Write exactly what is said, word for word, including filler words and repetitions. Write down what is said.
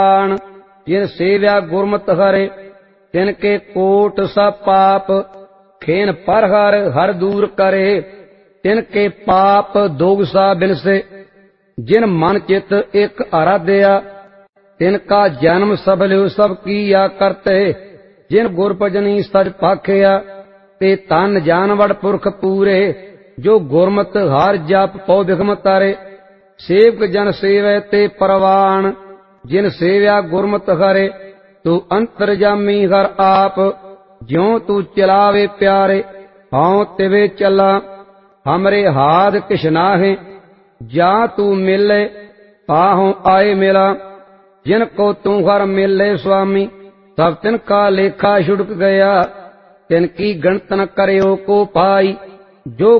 जिन सेव्या गुरमत हरे तिनके कोट सब पाप खेन पर हर हर दूर करे तिनके पाप दोगसा बिनसे जिन मन चित एक आराध्या तिनका जन्म सबलियो सब किया करते जिन गुरभजनी सच पाखिया ते तन जानवड़ पुरख पूरे जो गुरमत हर जप पौ बिखम तारे सेवक जन सेवै ते परवान जिन सेव्या गुरमत हरे तू अंतरजामी हर आप ज्यों तू चलावे प्यारे हाउ तिवे चला हमरे हाथ किश नाहे जा तू मिले पाहों आए मिला जिनको तू हर मिले स्वामी सब तिनका लेखा छुड़क गया तिनकी गणत न करियो को पाई जो